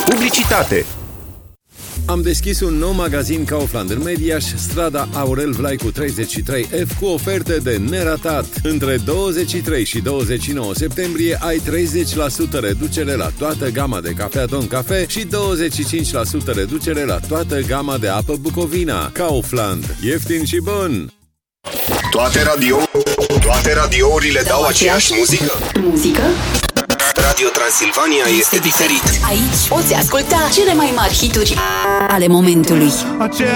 Publicitate. Am deschis un nou magazin Kaufland în Mediaș, strada Aurel Vlaicu 33F, cu oferte de neratat. Între 23 și 29 septembrie ai 30% reducere la toată gama de cafea Don Cafe și 25% reducere la toată gama de apă Bucovina. Kaufland. Ieftin și bun! Toate radiourile dau aceeași muzică? Radio Transilvania este diferit. Aici poți asculta cele mai mari hituri ale momentului.